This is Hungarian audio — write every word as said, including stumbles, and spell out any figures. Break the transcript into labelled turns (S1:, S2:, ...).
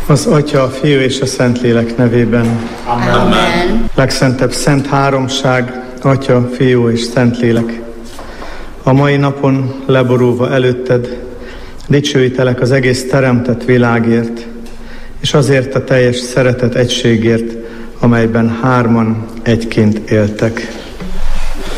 S1: Az Atya, a Fiú és a Szentlélek nevében.
S2: Amen. Amen.
S1: Legszentebb Szent Háromság, Atya, Fiú és Szentlélek. A mai napon leborulva előtted, dicsőítelek az egész teremtett világért, és azért a teljes szeretet egységért, amelyben hárman egyként éltek.